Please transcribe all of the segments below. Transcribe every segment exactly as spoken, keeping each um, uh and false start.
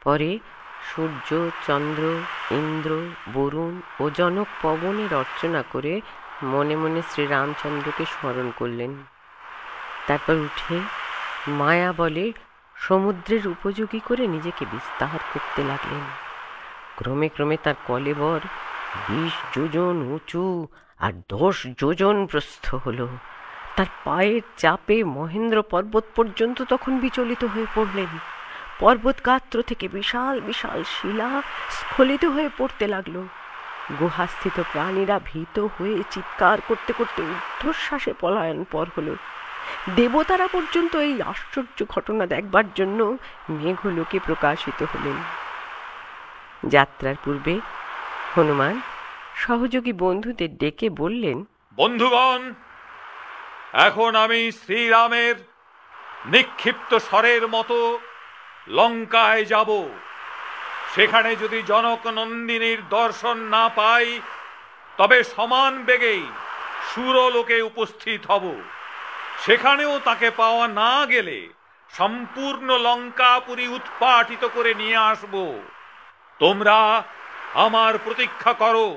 পরে সূর্য, চন্দ্র, ইন্দ্র, বরুণ ও জনক পবনের অর্চনা করে মনে মনে শ্রীরামচন্দ্রকে স্মরণ করলেন। তারপর উঠে মায়া বলে সমুদ্রের উপযোগী করে নিজেকে বিস্তার করতে লাগলেন। ক্রমে ক্রমে তার কলেবর বিশ যোজন উঁচু আর দশ যোজন প্রস্থ হলো। তার পায়ের চাপে মহেন্দ্র পর্বত পর্যন্ত তখন বিচলিত হয়ে পড়লেন। পর্বত গাত্র থেকে বিশাল বিশাল শিলা স্খলিত হয়ে পড়তে লাগলো। গুহাস্থিত প্রাণীরা ভীত হয়ে চিৎকার করতে করতে ঊর্ধ্বশ্বাসে পলায়ন পর হলো। দেবতারা পর্যন্ত এই আশ্চর্য ঘটনা দেখবার জন্য মেঘলোকে প্রকাশিত হলেন। যাত্রার পূর্বে হনুমান সহযোগী বন্ধুদের ডেকে বললেন, বন্ধুগণ, এখন আমি শ্রীরামের নিক্ষিপ্ত স্বরের মতো লঙ্কায় যাব। সেখানে যদি জনক নন্দিনীর দর্শন না পাই, তবে সমান বেগেই সুরলোকে উপস্থিত হব। সেখানেও তাকে পাওয়া না গেলে সম্পূর্ণ লঙ্কাপুরী উৎপাটিত করে নিয়ে আসব। তোমরা আমার প্রতীক্ষা করো।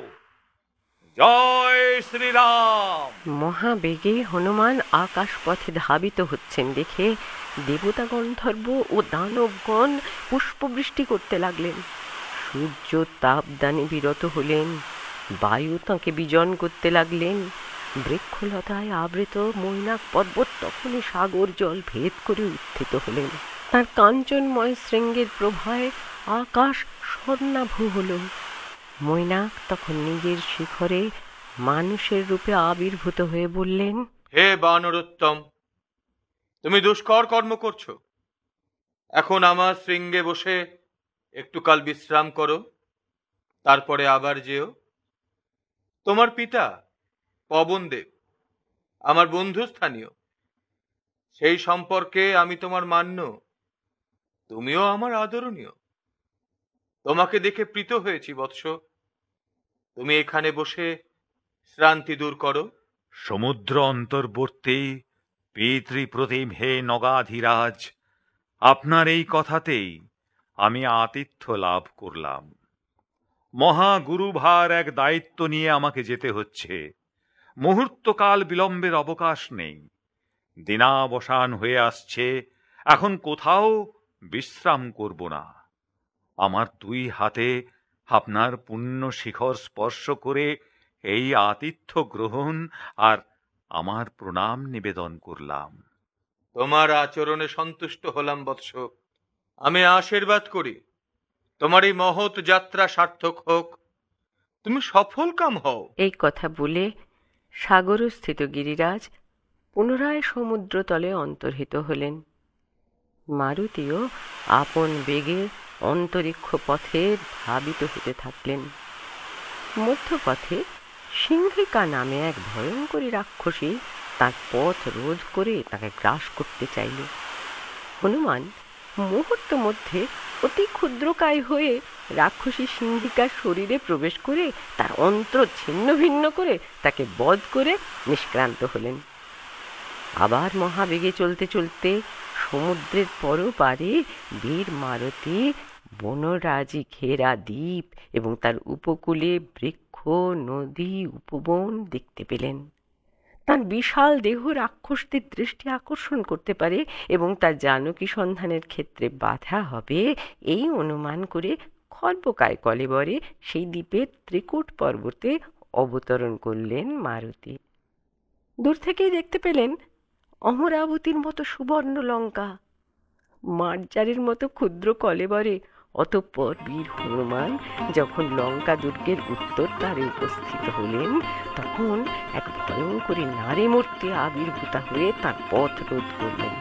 জয় শ্রীরাম। মহাবেগে হনুমান আকাশ পথে ধাবিত হচ্ছেন দেখে দেবতা, গন্ধর্ব ও দানবগণ পুষ্পবৃষ্টি করতে লাগলেন। সূর্য তাপদানে বিরত হলেন, বায়ু তাঁকে বিজন করতে লাগলেন। বৃক্ষলতায় আবৃত মৈনাক পর্বত তখনই সাগর জল ভেদ করে উত্থিত হলেন। তার কাঞ্চনময় শৃঙ্গের প্রভায় আকাশ স্বর্ণাভ হল। মৈনাক তখন নিজের শিখরে মানুষের রূপে আবির্ভূত হয়ে বললেন, হে বানরোত্তম, তুমি দুষ্কর কর্ম করছো। এখন আমার শৃঙ্গে বসে একটু কাল বিশ্রাম করো, তারপরে আবার যেও। তোমার পিতা পবনদেব আমার বন্ধু স্থানীয়, সেই সম্পর্কে আমি তোমার মান্য, তুমিও আমার আদরণীয়। তোমাকে দেখে প্রীত হয়েছি বৎস। তুমি এখানে বসে শ্রান্তি দূর করো। সমুদ্র অন্তর্বর্তী পিতৃপ্রতিম হে নগাধিরাজ, আপনার এই কথাতেই আমি আতিথ্য লাভ করলাম। মহাগুরুভার এক দায়িত্ব নিয়ে আমাকে যেতে হচ্ছে। মুহূর্তকাল বিলম্বের অবকাশ নেই। দিনাবসান হয়ে আসছে, এখন কোথাও বিশ্রাম করব না। আমার দুই হাতে আপনার পুণ্য শিখর স্পর্শ করে এই আতিথ্য গ্রহণ আর আমার প্রণাম নিবেদন করলাম। তোমার আচরণে সন্তুষ্ট হলাম বৎস। আমি আশীর্বাদ করি তোমার এই মহৎ যাত্রা সার্থক হোক, তুমি সফল কাম হও। এই কথা বলে সাগরস্থিত গিরিরাজ পুনরায় সমুদ্রতলে অন্তর্হিত হলেন। মারুতিও আপন বেগে অন্তরিক্ষ পথে ধাবিত হতে থাকলেন। মধ্যপথে সিংহিকা নামে এক ভয়ঙ্করী রাক্ষসী তার পথ রোধ করে তাকে গ্রাস করতে চাইল। হনুমান মুহূর্ত মধ্যে অতি ক্ষুদ্রকায় হয়ে রাক্ষসী সিংহিকার শরীরে প্রবেশ করে তার অন্ত্র ছিন্ন ভিন্ন করে তাকে বধ করে নিষ্ক্রান্ত হলেন। আবার মহাবেগে চলতে চলতে সমুদ্রের পরপারে বীর মারুতি বনরাজি ঘেরা দ্বীপ এবং তার উপকূলে বৃক্ষ, নদী, উপবন দেখতে পেলেন। তার বিশাল দেহ রাক্ষসদের দৃষ্টি আকর্ষণ করতে পারে এবং তার জানকী সন্ধানের ক্ষেত্রে বাধা হবে, এই অনুমান করে খর্বকায় কলেবরে সেই দ্বীপের ত্রিকূট পর্বতে অবতরণ করলেন মারুতি। দূর থেকেই দেখতে পেলেন অমরাবতীর মতো সুবর্ণ লঙ্কা, মার্জারের মতো ক্ষুদ্র কলেবরে। অতঃপর বীর হনুমান যখন লঙ্কা দুর্গের উত্তর দ্বারে উপস্থিত হলেন, তখন এক ভয়ঙ্করী নারী মূর্তি আবির্ভূতা হয়ে তার পথ রোধ করলেন।